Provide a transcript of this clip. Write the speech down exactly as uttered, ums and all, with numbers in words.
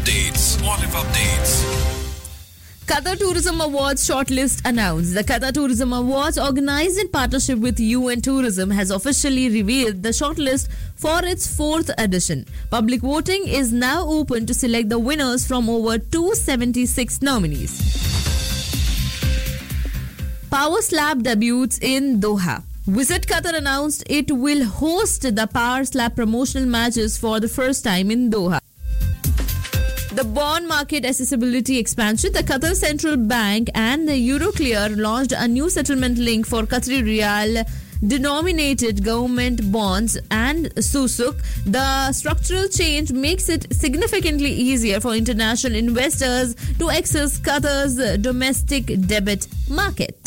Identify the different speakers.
Speaker 1: updates. Sportive updates.
Speaker 2: Qatar Tourism Awards shortlist announced. The Qatar Tourism Awards, organized in partnership with U N Tourism, has officially revealed the shortlist for its fourth edition. Public voting is now open to select the winners from over two hundred seventy-six nominees. Power Slap debuts in Doha. Visit Qatar announced it will host the Power Slap promotional matches for the first time in Doha. The bond market accessibility expansion. The Qatar Central Bank and the Euroclear launched a new settlement link for Qatari Riyal denominated government bonds and Susuk. The structural change makes it significantly easier for international investors to access Qatar's domestic debit market.